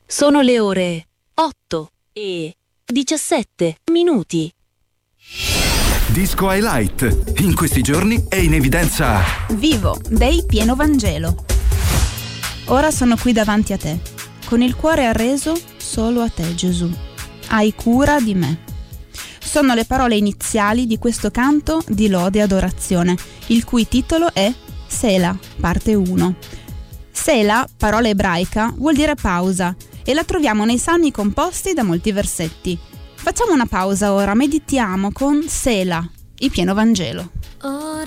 Sono le ore 8:17. Disco Highlight. In questi giorni è in evidenza Vivo dei Pieno Vangelo. Ora sono qui davanti a te, con il cuore arreso solo a te, Gesù. Hai cura di me. Sono le parole iniziali di questo canto di lode e adorazione, il cui titolo è Sela, parte 1. Sela, parola ebraica, vuol dire pausa e la troviamo nei salmi composti da molti versetti. Facciamo una pausa ora, meditiamo con Sela, il Pieno Vangelo.